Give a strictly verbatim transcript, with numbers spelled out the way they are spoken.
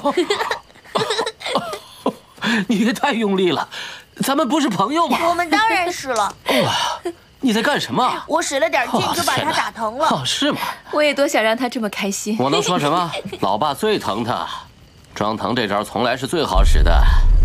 你也太用力了，咱们不是朋友吗？ 我们当然是了。 你在干什么？ 我使了点劲就把他打疼了。 哦，是吗？ 我也多想让他这么开心。 我能说什么？老爸最疼他，装疼这招从来是最好使的。